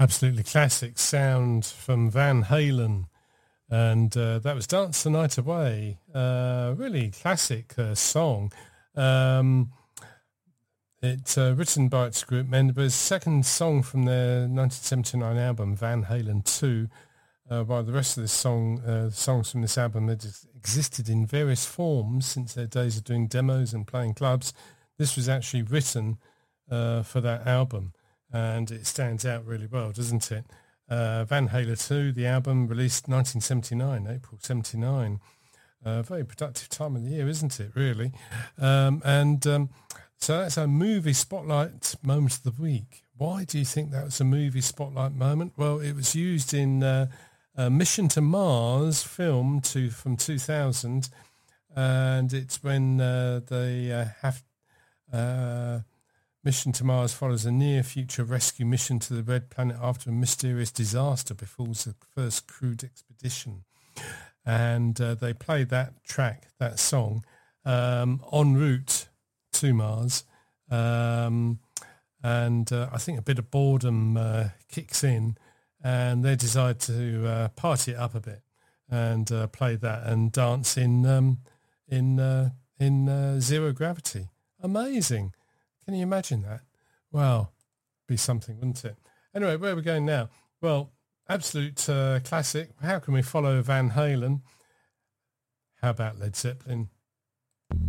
Absolutely classic sound from Van Halen, and that was Dance the Night Away. Really classic song. It's written by its group members, second song from their 1979 album Van Halen 2. While the rest of this songs from this album had existed in various forms since their days of doing demos and playing clubs, this was actually written for that album. And it stands out really well, doesn't it? Van Halen 2, the album, released 1979, April 79. Very productive time of the year, isn't it, really? So that's our movie spotlight moment of the week. Why do you think that was a movie spotlight moment? Well, it was used in Mission to Mars film from 2000, and it's when they have... Mission to Mars follows a near-future rescue mission to the Red Planet after a mysterious disaster befalls the first crewed expedition. And they play that song, en route to Mars. And I think a bit of boredom kicks in, and they decide to party it up a bit and play that and dance in zero gravity. Amazing. Can you imagine that? Well, be something, wouldn't it? Anyway, where are we going now? Well, absolute classic. How can we follow Van Halen? How about Led Zeppelin?